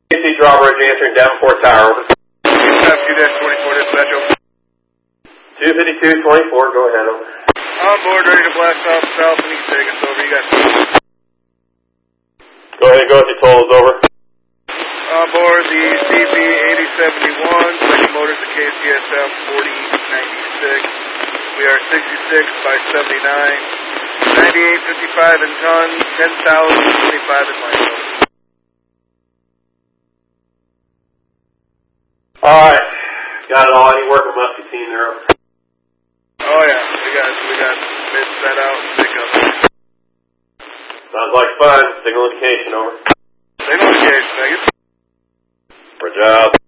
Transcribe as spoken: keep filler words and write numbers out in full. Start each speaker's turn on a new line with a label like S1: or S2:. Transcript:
S1: C Drawbridge answering Davenport Tower. Over.
S2: two twenty-four dispatch over.
S1: two fifty-two twenty-four, go ahead, over.
S2: On board, ready to blast off south and east Vegas, over. You got
S1: Go ahead and go with your tolls, over.
S2: On board the C B eighty seventy-one, second motors of K C S M forty ninety-six. We are sixty-six by seventy-nine, ninety-eight fifty-five in tons, ten thousand twenty-five in length.
S1: Alright, got it all. Any work with Muskie team there, over.
S2: Oh yeah, we got, we got mid set out and pickup.
S1: Sounds like fun. Signal indication, over.
S2: Signal indication, negative.
S1: For job.